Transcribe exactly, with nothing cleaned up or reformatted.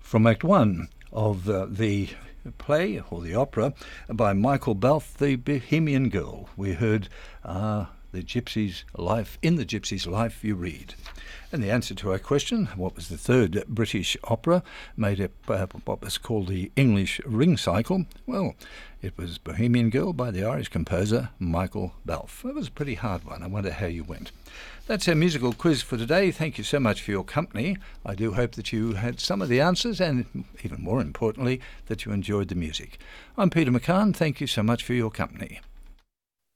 from Act One of uh, the play or the opera by Michael Balfe, The Bohemian Girl. We heard uh, the Gypsy's life, in the Gypsy's life you read. And the answer to our question, what was the third British opera made up uh, what was called the English Ring Cycle? Well, it was Bohemian Girl by the Irish composer Michael Balfe. It was a pretty hard one. I wonder how you went. That's our musical quiz for today. Thank you so much for your company. I do hope that you had some of the answers and, even more importantly, that you enjoyed the music. I'm Peter McCann. Thank you so much for your company.